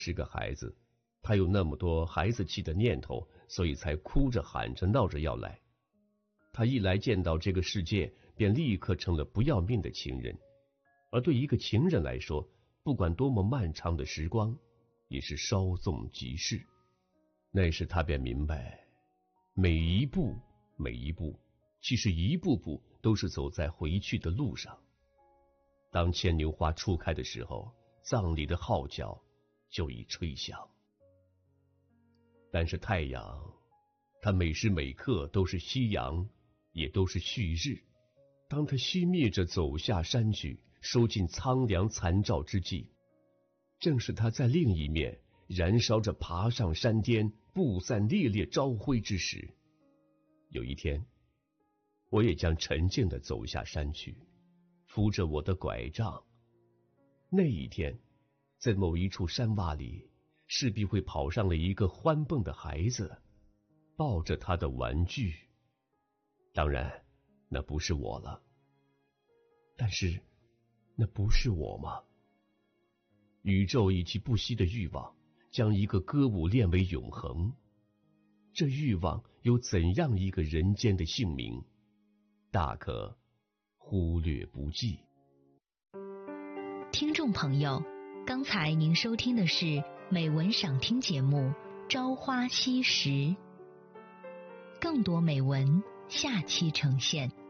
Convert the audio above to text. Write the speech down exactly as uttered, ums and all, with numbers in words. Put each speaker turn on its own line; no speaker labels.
是个孩子，他有那么多孩子气的念头，所以才哭着喊着闹着要来。他一来见到这个世界，便立刻成了不要命的情人。而对一个情人来说，不管多么漫长的时光，也是稍纵即逝。那时他便明白，每一步每一步，其实一步步都是走在回去的路上。当牵牛花初开的时候，葬礼的号角就已吹响。但是太阳，它每时每刻都是夕阳，也都是旭日。当它熄灭着走下山去，收尽苍凉残照之际，正是它在另一面燃烧着爬上山巅，不散烈烈朝晖之时。有一天，我也将沉静地走下山去，扶着我的拐杖。那一天，在某一处山洼里，势必会跑上了一个欢蹦的孩子，抱着他的玩具。当然，那不是我了。但是，那不是我吗？宇宙以其不息的欲望，将一个歌舞练为永恒。这欲望有怎样一个人间的姓名，大可忽略不计。
听众朋友，刚才您收听的是美文赏听节目《朝花夕拾》，更多美文下期呈现。